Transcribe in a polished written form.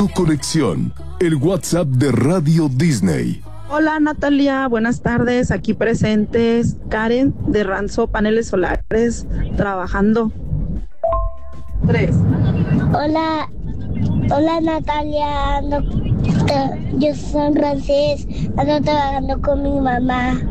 Tu conexión, el WhatsApp de Radio Disney. Hola Natalia, buenas tardes, aquí presentes Karen de Ranzo Paneles Solares, trabajando. 3. Hola Natalia, yo soy Frances, ando trabajando con mi mamá.